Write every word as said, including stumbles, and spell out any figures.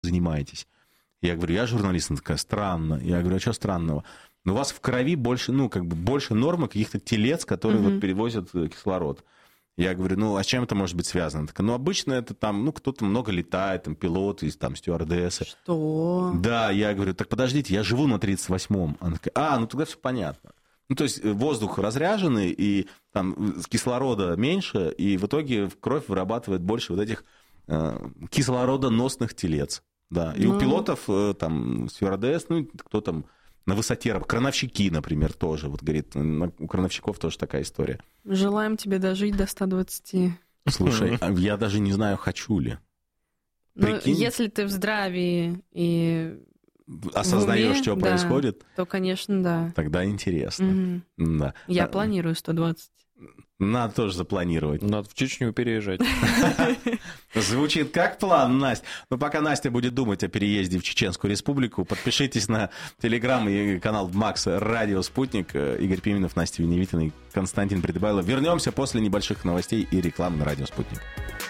занимаетесь? Я говорю, я журналист. Она такая, странно. Я говорю, а что странного? Ну, у вас в крови больше, ну, как бы больше нормы каких-то телец, которые mm-hmm. вот перевозят кислород. Я говорю, ну, а с чем это может быть связано? Так, ну, обычно это там, ну, кто-то много летает, там, пилоты, там, стюардессы. Что? Да, я говорю, так подождите, я живу на тридцать восьмом. Она такая, а, ну, тогда все понятно. Ну, то есть воздух разряженный, и там кислорода меньше, и в итоге кровь вырабатывает больше вот этих э, кислородоносных телец. Да, и ну... у пилотов, э, там, стюардесс, ну, кто там... На высоте, крановщики, например, тоже. Вот, говорит, у крановщиков тоже такая история. Желаем тебе дожить до ста двадцати. Слушай, я даже не знаю, хочу ли. Ну, если ты в здравии и осознаешь, что да, происходит, то, конечно, да. Тогда интересно. Угу. Да. Я а... планирую сто двадцать. Надо тоже запланировать. Надо в Чечню переезжать. Звучит как план, Настя. Но пока Настя будет думать о переезде в Чеченскую Республику, подпишитесь на телеграм и канал Макс Радио Спутник. Игорь Пименов, Настя Веневитина и Константин Придыбайло. Вернемся после небольших новостей и рекламы на Радио Спутник.